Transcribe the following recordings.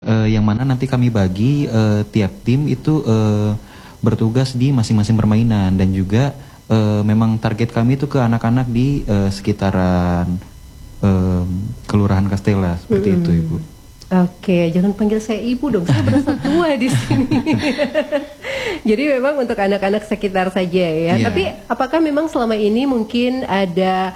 yang mana nanti kami bagi tiap tim itu bertugas di masing-masing permainan, dan juga memang target kami itu ke anak-anak di sekitaran Kelurahan Kastela seperti itu, Ibu. Oke, jangan panggil saya ibu dong, saya berasa tua di sini. Jadi memang untuk anak-anak sekitar saja ya. Iya. Tapi apakah memang selama ini mungkin ada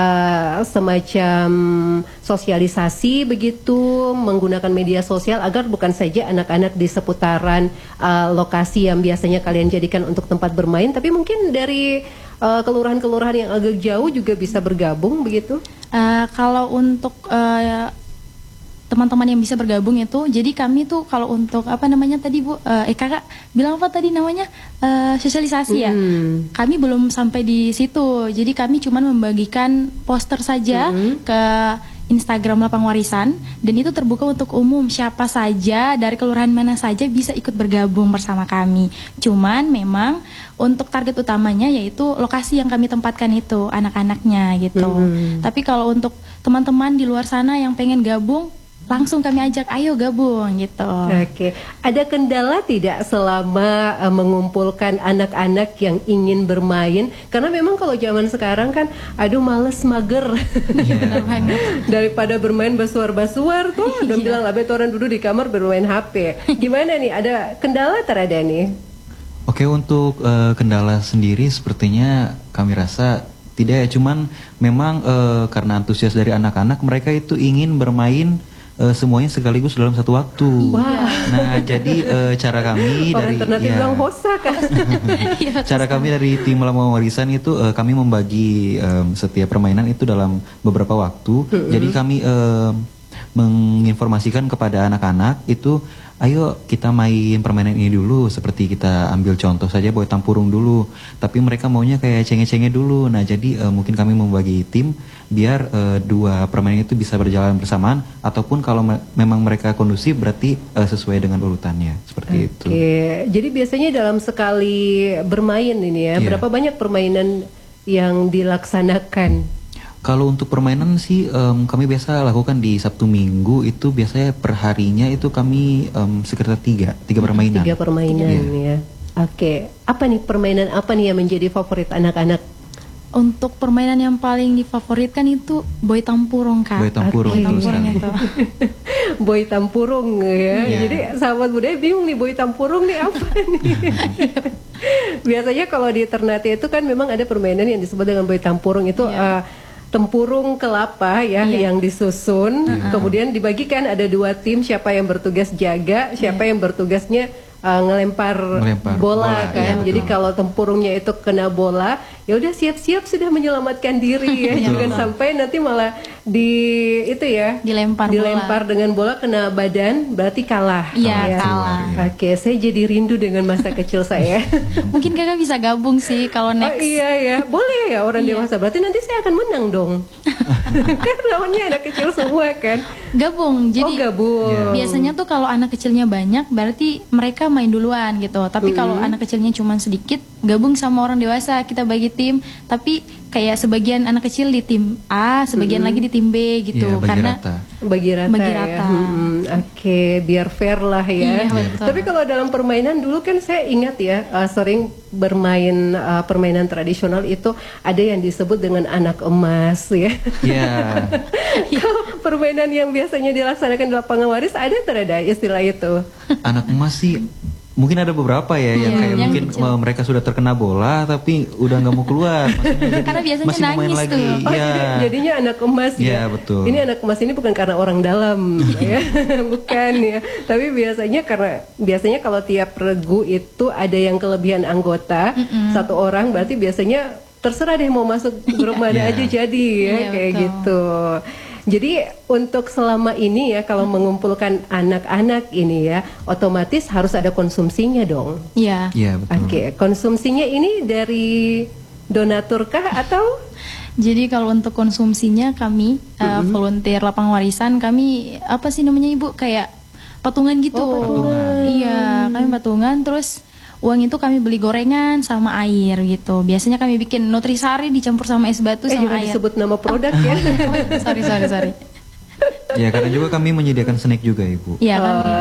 semacam sosialisasi begitu menggunakan media sosial agar bukan saja anak-anak di seputaran lokasi yang biasanya kalian jadikan untuk tempat bermain, tapi mungkin dari kelurahan-kelurahan yang agak jauh juga bisa bergabung begitu? Kalau untuk teman-teman yang bisa bergabung itu, jadi kami tuh kalau untuk apa namanya tadi Bu, kakak bilang apa tadi namanya, sosialisasi ya. Kami belum sampai di situ, jadi kami cuma membagikan poster saja ke Instagram Lapang Warisan, dan itu terbuka untuk umum, siapa saja dari kelurahan mana saja bisa ikut bergabung bersama kami. Cuman memang untuk target utamanya yaitu lokasi yang kami tempatkan itu anak-anaknya gitu. Tapi kalau untuk teman-teman di luar sana yang pengen gabung, langsung kami ajak, ayo gabung gitu. Oke, ada kendala tidak selama mengumpulkan anak-anak yang ingin bermain? Karena memang kalau zaman sekarang kan, aduh males, mager. Daripada bermain basuar-basuar tuh, udah bilang lah orang duduk di kamar bermain HP. Gimana nih, ada kendala terada nih? Oke, untuk kendala sendiri sepertinya kami rasa tidak ya, cuman memang karena antusias dari anak-anak, mereka itu ingin bermain semuanya sekaligus dalam satu waktu. Nah, jadi cara kami dari bilang hosa kan. Cara kami dari tim Lapang Warisan itu kami membagi setiap permainan itu dalam beberapa waktu. Jadi kami menginformasikan kepada anak-anak itu, ayo kita main permainan ini dulu, seperti kita ambil contoh saja boy tampurung dulu, tapi mereka maunya kayak cenge-cenge dulu. Nah, jadi mungkin kami membagi tim biar dua permainan itu bisa berjalan bersamaan, ataupun kalau memang mereka kondusif berarti sesuai dengan urutannya, seperti itu. Oke, jadi biasanya dalam sekali bermain ini ya, berapa banyak permainan yang dilaksanakan? Kalau untuk permainan sih kami biasa lakukan di Sabtu Minggu, itu biasanya perharinya itu kami sekitar tiga permainan. 3 permainan ya. Oke, apa nih permainan apa nih yang menjadi favorit anak-anak? Untuk permainan yang paling difavoritkan itu boy tampurung, Kak. Boy tampurung, itu. Boy tampurung ya. Jadi sahabat budaya bingung nih, boy tampurung nih apa nih? Biasanya kalau di Ternate itu kan memang ada permainan yang disebut dengan boy tampurung itu tempurung kelapa ya yang disusun, kemudian dibagikan ada 2 tim, siapa yang bertugas jaga, siapa yang bertugasnya ngelempar bola kan. Jadi kalau tempurungnya itu kena bola, ya udah siap-siap sudah menyelamatkan diri ya. Jangan sampai nanti malah dilempar dengan bola kena badan, berarti kalah. Iya, kalah. Oke, saya jadi rindu dengan masa kecil saya. Mungkin kakak bisa gabung sih kalau next. Oh iya ya, boleh ya orang dewasa. Berarti nanti saya akan menang dong. Kan lawannya anak kecil semua kan. Gabung. Jadi gabung. Biasanya tuh kalau anak kecilnya banyak berarti mereka main duluan gitu. Tapi kalau anak kecilnya cuma sedikit, gabung sama orang dewasa, kita bagi tim. Tapi kayak sebagian anak kecil di tim A, sebagian lagi di tim B gitu. Karena bagi rata. Oke, biar fair lah ya. Tapi kalau dalam permainan dulu kan saya ingat ya, sering bermain permainan tradisional itu ada yang disebut dengan anak emas ya. Kalau permainan yang biasanya dilaksanakan di lapangan waris ada istilah itu? Anak emas sih mungkin ada beberapa ya yang kayak mungkin mereka sudah terkena bola tapi udah nggak mau keluar, karena biasanya masih mau main lagi. Jadinya anak emas ya. Betul. Ini anak emas ini bukan karena orang dalam ya, bukan ya. Tapi biasanya kalau tiap regu itu ada yang kelebihan anggota 1 orang, berarti biasanya terserah deh mau masuk grup mana aja jadi ya, kayak gitu. Jadi untuk selama ini ya, kalau mengumpulkan anak-anak ini ya, otomatis harus ada konsumsinya dong. Iya. Iya, betul. Oke, konsumsinya ini dari donatur kah atau? Jadi kalau untuk konsumsinya kami volunteer Lapang Warisan, kami apa sih namanya Ibu, kayak patungan gitu. Patungan. Iya, kami patungan, terus uang itu kami beli gorengan sama air gitu. Biasanya kami bikin nutrisari dicampur sama es batu sama jangan air. disebut nama produk ya. sorry. Ya, karena juga kami menyediakan snack juga, Ibu. Iya, kami